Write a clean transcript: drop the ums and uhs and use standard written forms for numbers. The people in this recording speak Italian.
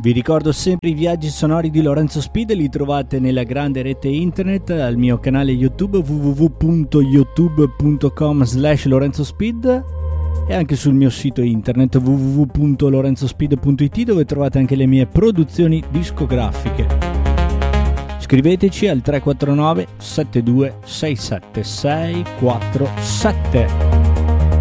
Vi ricordo sempre i viaggi sonori di Lorenzo Speed, li trovate nella grande rete internet al mio canale YouTube www.youtube.com/LorenzoSpeed e anche sul mio sito internet www.lorenzospeed.it, dove trovate anche le mie produzioni discografiche. Scriveteci al 349 72 67 647.